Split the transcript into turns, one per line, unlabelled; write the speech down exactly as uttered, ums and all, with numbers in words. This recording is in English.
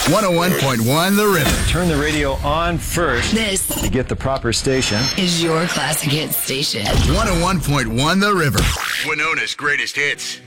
one oh one point one The River.
Turn the radio on first.
This
to get the proper station.
Is your classic hit station.
one oh one point one The River. Winona's greatest hits.